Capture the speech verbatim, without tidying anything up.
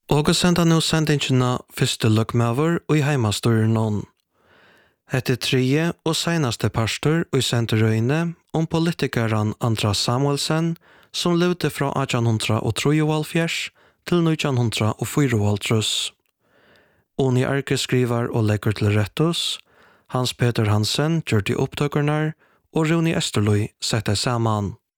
Og senda nå sendingene første løkmøver og i heimastoren noen. Hette tredje og seneste pastor og i senterøyene om politikeren Andras Samuelsen som levde fra atten trettiotre til nitten fyrtiofire. Oni Arke skriver og legger til rettos, Hans Peter Hansen gjør de opptøkerne og Rune Esterløy setter sammen.